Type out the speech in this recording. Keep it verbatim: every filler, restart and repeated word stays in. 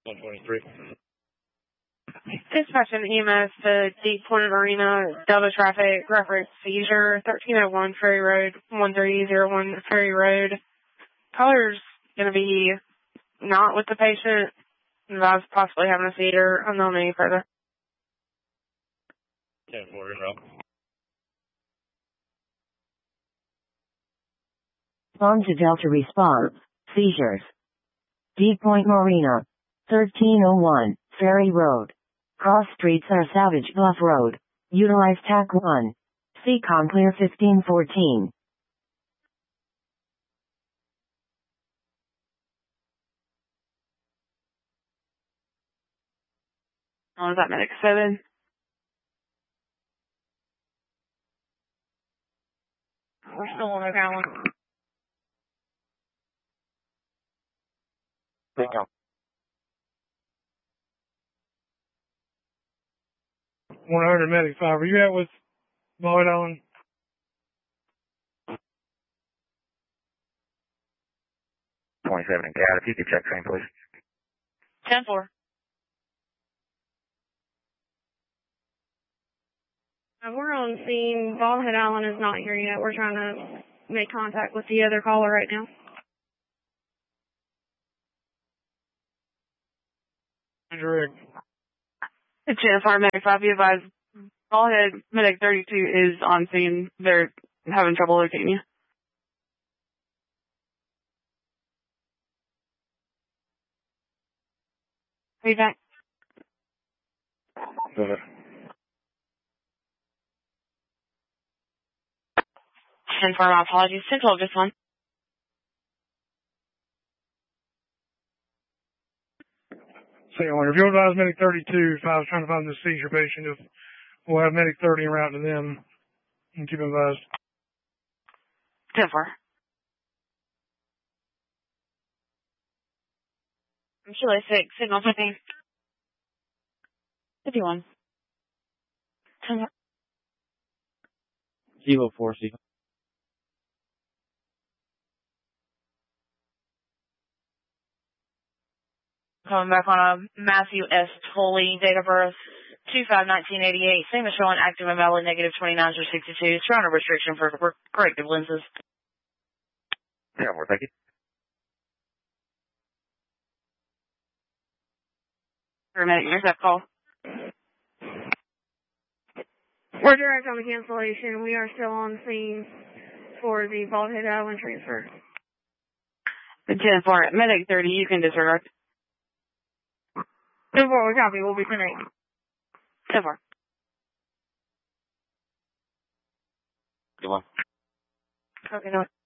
one twenty-three. Dispatch an E M S to Deep Point Marina, Delta Traffic, reference seizure, thirteen oh one Ferry Road, one three oh one Ferry Road. Caller's going to be not with the patient, involves possibly having a seizure. I'm not any further. ten four in route. On to Delta response. Seizures. Deep Point Marina. thirteen oh one Ferry Road. Cross streets are Savage Bluff Road. Utilize T A C one. C COM clear fifteen fourteen. Oh, is that medic seven? We're still on Ocala. Bingo. one hundred medic five. Are you out with Lloyd Allen? twenty-seven and Cat, if you could check train, please. ten four. Uh, we're on scene. Baldhead Allen is not here yet. We're trying to make contact with the other caller right now. Direct. It's ten four medic five. You advise Baldhead medic thirty-two is on scene. They're having trouble locating you. Feedback. Good. ten four, my apologies. Central, this one. Second one. If you advise medic thirty-two, if I was trying to find this seizure patient, if we'll have medic thirty en route to them and keep advised. ten four. I'm Chile six, signal fifteen. fifty-one. ten four. Kilo four, C. Coming back on a Matthew S. Tolley, date of birth two five nineteen eighty-eight. Same as showing active and valid negative twenty-nine through sixty-two. Surrounded restriction for corrective lenses. Yeah, more, thank you. Paramedic, here's that call. We're direct on the cancellation. We are still on scene for the Baldhead Island transfer. ten four, medic thirty, you can disregard. ten four, we copy. We'll be connecting. ten four. Good one. Okay, no.